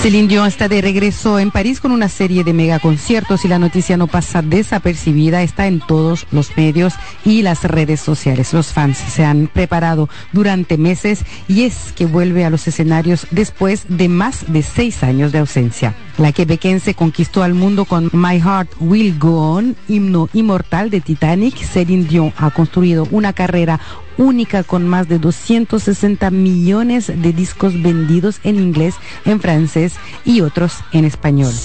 Céline Dion está de regreso en París con una serie de megaconciertos y la noticia no pasa desapercibida, está en todos los medios y las redes sociales. Los fans se han preparado durante meses y es que vuelve a los escenarios después de más de 6 años de ausencia. La quebequense conquistó al mundo con My Heart Will Go On, himno inmortal de Titanic. Céline Dion ha construido una carrera única con más de 260 millones de discos vendidos en inglés, en francés y otros en español.